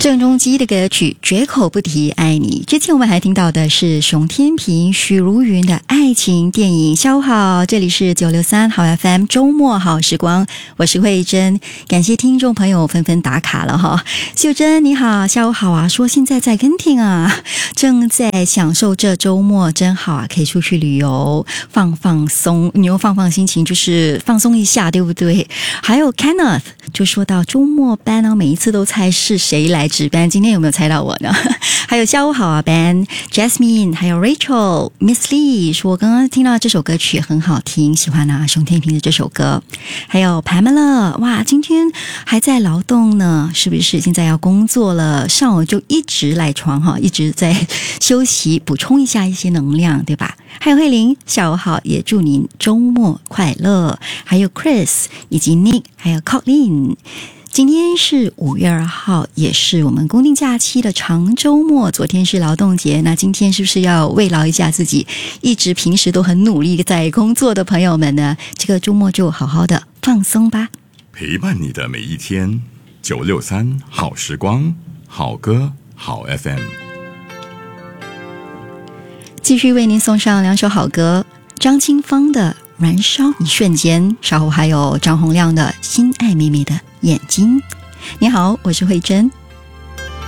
郑中基的歌曲绝口不提爱你。之前我们还听到的是熊天平、许茹芸的爱情电影。下午好，这里是963好 FM 周末好时光，我是慧珍。感谢听众朋友纷纷打卡了哈。秀珍你好，下午好啊，说现在在跟听啊，正在享受这周末，真好啊，可以出去旅游放松，你又放心情，就是放松一下，对不对？还有 Kenneth 就说到周末班呢，每一次都猜是谁来值班，今天有没有猜到我呢？还有下午好啊 Ben Jasmine 还有 Rachel Miss Lee 说我刚刚听到这首歌曲很好听，喜欢啊熊天平的这首歌。还有 Pamela 哇今天还在劳动呢，是不是现在要工作了，上午就一直赖床哈，一直在休息，补充一下一些能量，对吧？还有慧玲下午好，也祝您周末快乐。还有 Chris 以及 Nick 还有 Colin，今天是5月2号，也是我们公定假期的长周末。昨天是劳动节，那今天是不是要慰劳一下自己一直平时都很努力在工作的朋友们呢？这个周末就好好的放松吧。 陪伴你的每一天，963好时光，好歌好 FM。 继续为您送上2首好歌，张清芳的燃烧一瞬间，稍后还有张洪亮的心爱妹妹的眼睛。你好，我是慧珍。